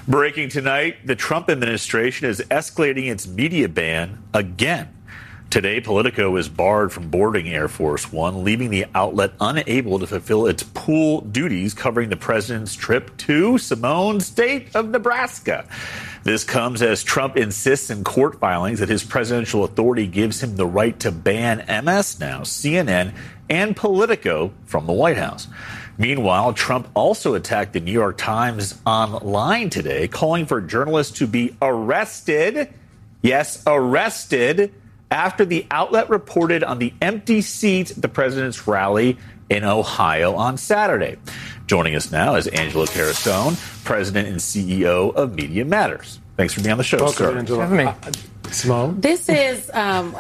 Breaking tonight, the Trump administration is escalating its media ban again. Today, Politico is barred from boarding Air Force One, leaving the outlet unable to fulfill its pool duties covering the president's trip to Simone's state of Nebraska. This comes as Trump insists in court filings that his presidential authority gives him the right to ban MS Now, CNN, and Politico from the White House. Meanwhile, Trump also attacked the New York Times online today, calling for journalists to be arrested. Yes, arrested, after the outlet reported on the empty seat at the president's rally in Ohio on Saturday. Joining us now is Angelo Carusone, president and CEO of Media Matters. Thanks for being on the show, sir. Angelo. Have me. Simone? This is,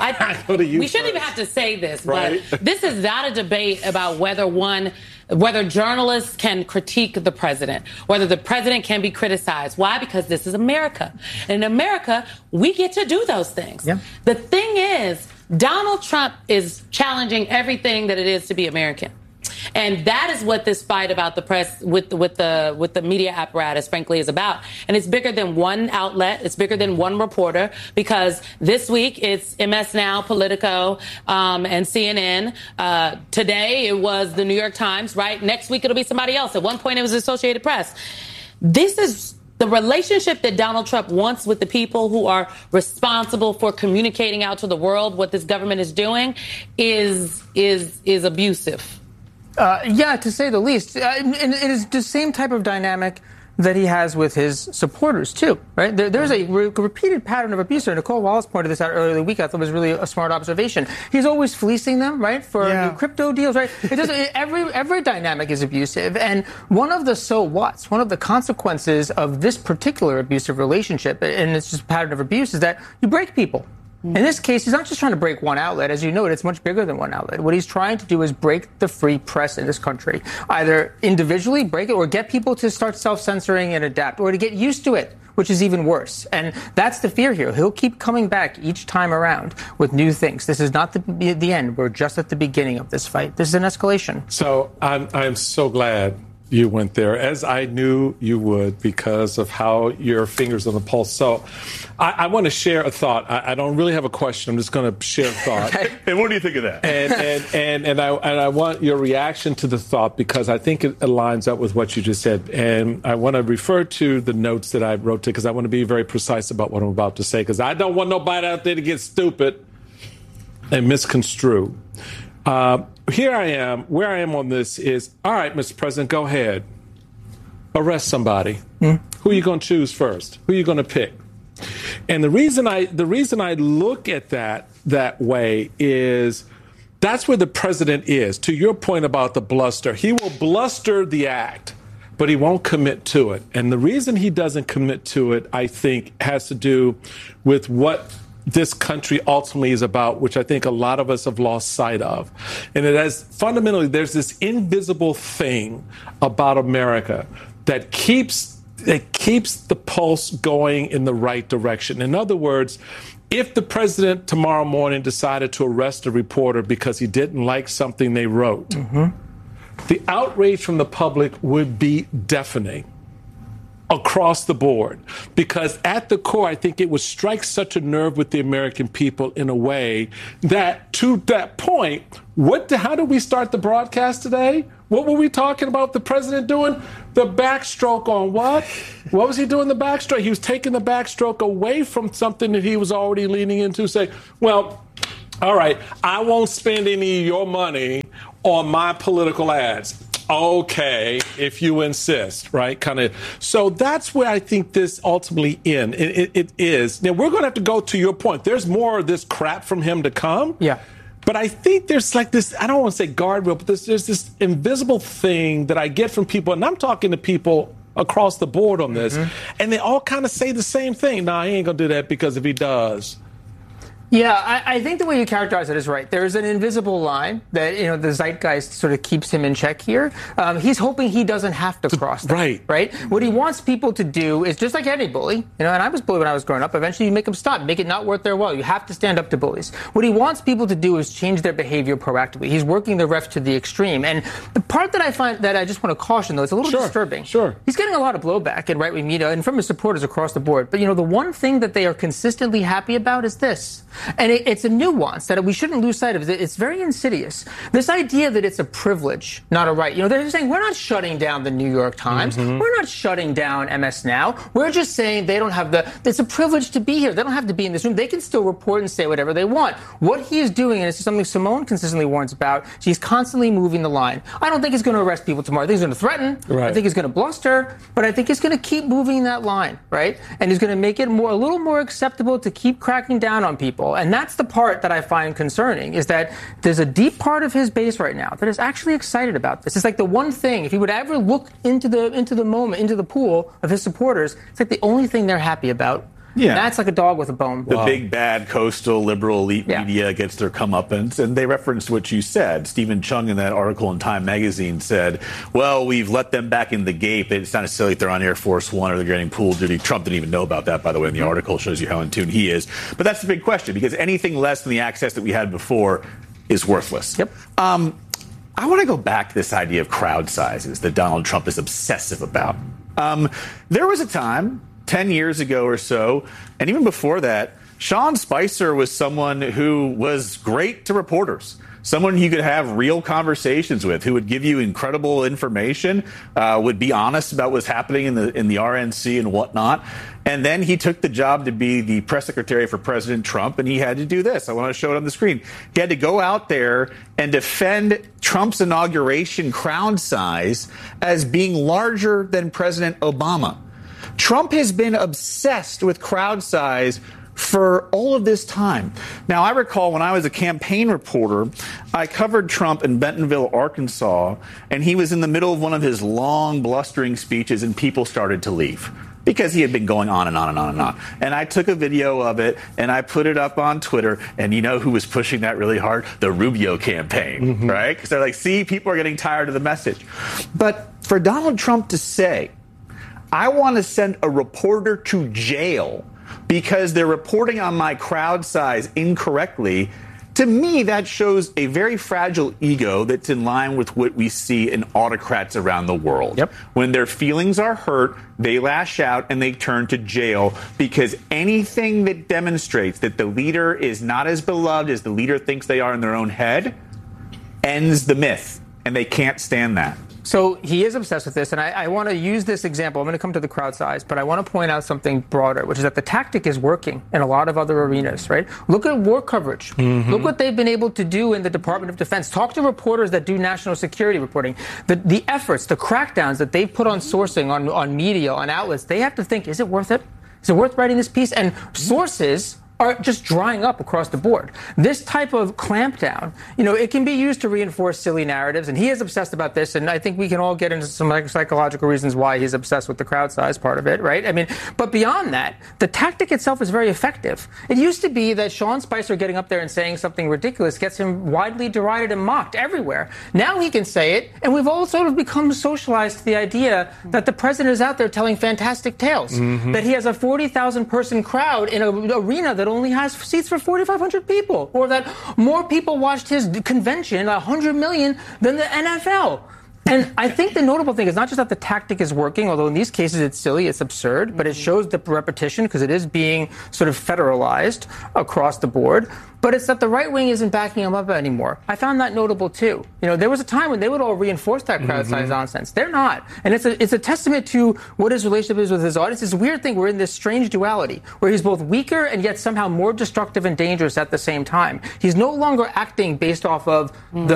we shouldn't even have to say this, right? But this is not a debate about whether journalists can critique the president, whether the president can be criticized. Why? Because this is America. And in America, we get to do those things. Yeah. The thing is, Donald Trump is challenging everything that it is to be American. And that is what this fight about the press with the media apparatus, frankly, is about. And it's bigger than one outlet. It's bigger than one reporter, because this week it's MS Now, Politico, and CNN. Today it was the New York Times, right? Next week it'll be somebody else. At one point it was the Associated Press. This is the relationship that Donald Trump wants with the people who are responsible for communicating out to the world what this government is doing is abusive. Yeah, to say the least. And it is the same type of dynamic that he has with his supporters, too, right? There's a repeated pattern of abuse. Nicole Wallace pointed this out earlier in the week. I thought it was really a smart observation. He's always fleecing them, right, for new crypto deals, right? Every dynamic is abusive. And one of the so whats, one of the consequences of this particular abusive relationship, and it's just a pattern of abuse, is that you break people. In this case, he's not just trying to break one outlet. As you know, it's much bigger than one outlet. What he's trying to do is break the free press in this country. Either individually break it or get people to start self-censoring and adapt, or to get used to it, which is even worse. And that's the fear here. He'll keep coming back each time around with new things. This is not the end. We're just at the beginning of this fight. This is an escalation. So I'm so glad you went there, as I knew you would, because of how your finger's on the pulse. So I want to share a thought. I don't really have a question. I'm just going to share a thought. And what do you think of that? And I want your reaction to the thought, because I think it aligns up with what you just said. And I want to refer to the notes that I wrote to, because I want to be very precise about what I'm about to say, because I don't want nobody out there to get stupid and misconstrue. Here I am. Where I am on this is, all right, Mr. President, go ahead. Arrest somebody. Who are you going to choose first? Who are you going to pick? And the reason I look at that way is that's where the president is. To your point about the bluster, he will bluster the act, but he won't commit to it. And the reason he doesn't commit to it, I think, has to do with what this country ultimately is about, which I think a lot of us have lost sight of. And it has fundamentally, there's this invisible thing about America that keeps the pulse going in the right direction. In other words, if the president tomorrow morning decided to arrest a reporter because he didn't like something they wrote, the outrage from the public would be deafening across the board, because at the core, I think it would strike such a nerve with the American people in a way that, to that point, how did we start the broadcast today? What were we talking about the president doing? The backstroke on what? What was he doing the backstroke? He was taking the backstroke away from something that he was already leaning into, say, well, all right, I won't spend any of your money on my political ads. Okay, if you insist, right? Kind of. So that's where I think this ultimately ends. It is. Now, we're going to have to go to your point. There's more of this crap from him to come. Yeah. But I think there's like this, I don't want to say guardrail, but there's this invisible thing that I get from people, and I'm talking to people across the board on this, and they all kind of say the same thing. Nah, he ain't going to do that, because if he does, Yeah, I think the way you characterize it is right. There's an invisible line that, the zeitgeist sort of keeps him in check here. He's hoping he doesn't have to cross that. Right? What he wants people to do is just like any bully, and I was bullied when I was growing up. Eventually you make them stop, make it not worth their while. You have to stand up to bullies. What he wants people to do is change their behavior proactively. He's working the refs to the extreme. And the part that I find that I just want to caution, though, it's a little disturbing. Sure. He's getting a lot of blowback in right-wing media and from his supporters across the board. But, the one thing that they are consistently happy about is this. And it's a nuance that we shouldn't lose sight of. It's very insidious. This idea that it's a privilege, not a right. They're saying we're not shutting down the New York Times. We're not shutting down MS Now. We're just saying they don't have it's a privilege to be here. They don't have to be in this room. They can still report and say whatever they want. What he is doing, and it's something Simone consistently warns about, she's constantly moving the line. I don't think he's going to arrest people tomorrow. I think he's going to threaten. Right. I think he's going to bluster. But I think he's going to keep moving that line, right? And he's going to make it a little more acceptable to keep cracking down on people. And that's the part that I find concerning, is that there's a deep part of his base right now that is actually excited about this. It's like the one thing, if he would ever look into the moment, into the pool of his supporters, it's like the only thing they're happy about. Yeah. That's like a dog with a bone. The big, bad, coastal, liberal elite media gets their comeuppance. And they referenced what you said. Stephen Chung in that article in Time magazine said, well, we've let them back in the gate. It's not necessarily like they're on Air Force One or they're getting pool duty. Trump didn't even know about that, by the way, in the article. Shows you how in tune he is. But that's the big question, because anything less than the access that we had before is worthless. Yep. I want to go back to this idea of crowd sizes that Donald Trump is obsessive about. There was a time 10 years ago or so, and even before that, Sean Spicer was someone who was great to reporters, someone you could have real conversations with, who would give you incredible information, would be honest about what's happening in the RNC and whatnot. And then he took the job to be the press secretary for President Trump, and he had to do this. I want to show it on the screen. He had to go out there and defend Trump's inauguration crowd size as being larger than President Obama. Trump has been obsessed with crowd size for all of this time. Now, I recall when I was a campaign reporter, I covered Trump in Bentonville, Arkansas, and he was in the middle of one of his long, blustering speeches, and people started to leave because he had been going on and on and on and on. And I took a video of it, and I put it up on Twitter, and you know who was pushing that really hard? The Rubio campaign, right? Because they're like, see, people are getting tired of the message. But for Donald Trump to say, I want to send a reporter to jail because they're reporting on my crowd size incorrectly, to me, that shows a very fragile ego that's in line with what we see in autocrats around the world. Yep. When their feelings are hurt, they lash out and they turn to jail, because anything that demonstrates that the leader is not as beloved as the leader thinks they are in their own head ends the myth, and they can't stand that. So he is obsessed with this, and I want to use this example. I'm going to come to the crowd size, but I want to point out something broader, which is that the tactic is working in a lot of other arenas, right? Look at war coverage. Look what they've been able to do in the Department of Defense. Talk to reporters that do national security reporting. The efforts, the crackdowns that they've put on sourcing, on media, on outlets, they have to think, is it worth it? Is it worth writing this piece? And sources are just drying up across the board. This type of clampdown, it can be used to reinforce silly narratives, and he is obsessed about this, and I think we can all get into some psychological reasons why he's obsessed with the crowd size part of it, right? I mean, but beyond that, the tactic itself is very effective. It used to be that Sean Spicer getting up there and saying something ridiculous gets him widely derided and mocked everywhere. Now he can say it, and we've all sort of become socialized to the idea that the president is out there telling fantastic tales, that he has a 40,000 person crowd in an arena that only has seats for 4,500 people, or that more people watched his convention, 100 million, than the NFL. And I think the notable thing is not just that the tactic is working, although in these cases it's silly, it's absurd, but it shows the repetition because it is being sort of federalized across the board. But it's that the right wing isn't backing him up anymore. I found that notable too. There was a time when they would all reinforce that crowd size nonsense. They're not. And it's a testament to what his relationship is with his audience. It's a weird thing. We're in this strange duality where he's both weaker and yet somehow more destructive and dangerous at the same time. He's no longer acting based off of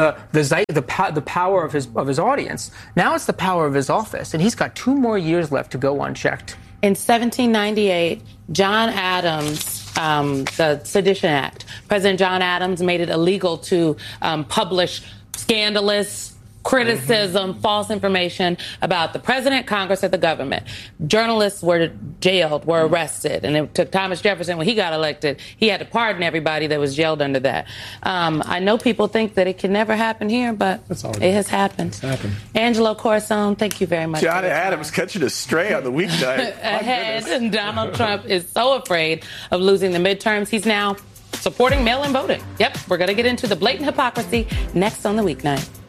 the power of his audience. Now it's the power of his office. And he's got 2 more years left to go unchecked. In 1798, John Adams, the Sedition Act, President John Adams made it illegal to publish scandalous, criticism, false information about the president, Congress, or the government. Journalists were jailed, were arrested, and it took Thomas Jefferson, when he got elected, he had to pardon everybody that was jailed under that. I know people think that it can never happen here, but it has happened. It's happened. Angelo Corazon, thank you very much. John Adams catching us stray on the weeknight. Ahead, and Donald Trump is so afraid of losing the midterms, he's now supporting mail-in voting. Yep, we're going to get into the blatant hypocrisy next on the weeknight.